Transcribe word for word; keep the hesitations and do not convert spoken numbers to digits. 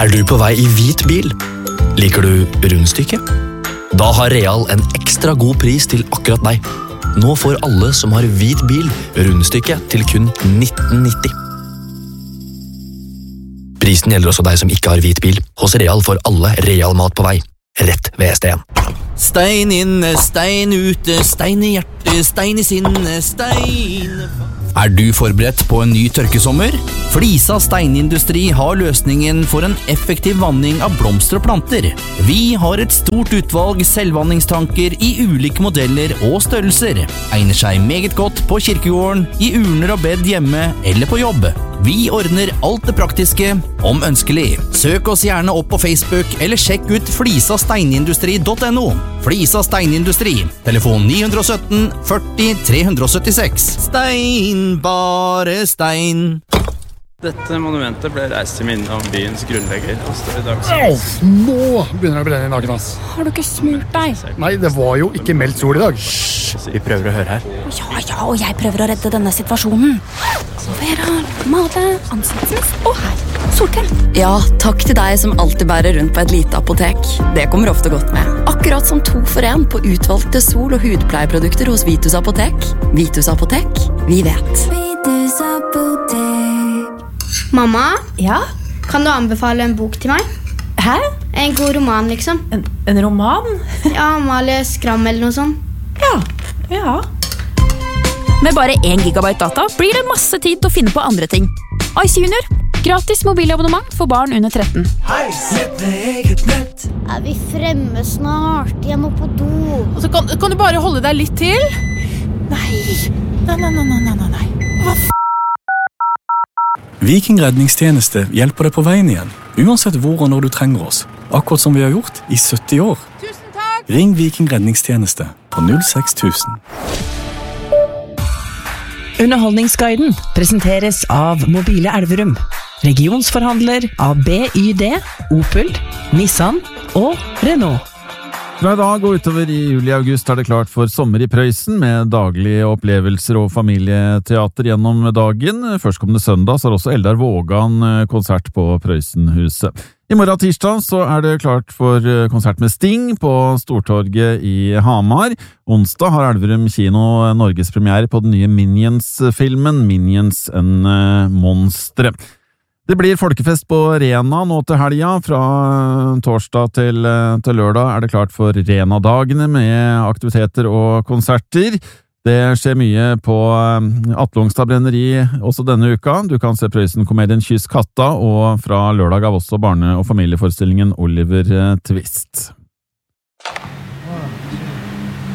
Er du på vei i hvit bil? Liker du rundstykke? Da har Real en ekstra god pris til akkurat deg. Nå får alle som har hvit bil rundstykke til kun nitten nitti. Prisen gjelder også deg som ikke har hvit bil. Hos Real får alle Real mat på vei. Rett ved Sten. Stein inne, stein ute, stein i hjertet, stein i sinne, stein... Er du forberedt på en ny tørkesommer? Flisa steinindustri har løsningen for en effektiv vanning av blomster og planter. Vi har et stort utvalg selvvanningstanker i ulike modeller og størrelser. Egner seg meget godt på kirkegården, i urner og bed hjemme eller på jobb. Vi ordner alt det praktiske, om ønskelig. Søk oss gjerne opp på Facebook, eller sjekk ut flisa steinindustri punktum no. Flisa steinindustri, telefon ni sytten førti tre syttiseks. Stein, bare stein. Dette monumentet ble reist til minne om byens grunnlegger og står i dag. Au, nå begynner jeg å brenne i naken, ass. Har du ikke smurt deg? Nei, det var jo ikke meldt sol i dag. Vi prøver å høre her. Ja, ja, og jeg prøver å redde denne situasjonen. Så Vera, male, ansiktsens, og her, solkrem. Ja, takk til deg som alltid bærer rundt på et lite apotek. Det kommer ofte godt med. Akkurat som to for en på utvalgte sol- og hudpleieprodukter hos Vitus Apotek. Vitus Apotek, vi vet. Vitus Apotek. Mamma, Ja? kan du anbefale en bok til meg? Hæ? En god roman, liksom. En, en roman? Ja, Amalie Skram eller noe sånt. Ja, ja. Med bare én gigabyte data blir det masse tid til å finne på andre ting. Ice Junior. Gratis mobilabonnement for barn under tretten. Er vi fremme snart? Jeg må på do. Og så kan, kan du bare holde deg litt til? Nei, nei, nei, nei, nei, nei, nei. Hva f***? Viking redningstjeneste hjelper deg på veien igjen, uansett hvor og når du trenger oss. Akkurat som vi har gjort i sytti år. Tusen takk! Ring Viking redningstjeneste på null seks tusen. Underholdningsguiden presenteres av Mobile Elverum. Regionsforhandler av B Y D, Opel, Nissan og Renault. Fra i dag og utover i juli-august er det klart for sommer i Prøysen med daglige opplevelser og familieteater gjennom dagen. Førstkommende søndag så har også Eldar Vågan konsert på Prøysenhuset. I morgen tirsdag så er det klart for konsert med Sting på Stortorget i Hamar. Onsdag har Elverum kino norgespremiere på den nye Minions-filmen Minions en monstre. Det blir folkefest på Rena nå til helga. Fra torsdag til, til lørdag er det klart for Rena-dagene med aktiviteter og konserter. Det skjer mye på Atle Ongstad brenneri også denne uka. Du kan se Prøysen-komedien Kyss katta, og fra lørdag av også barne- og familieforestillingen Oliver Twist.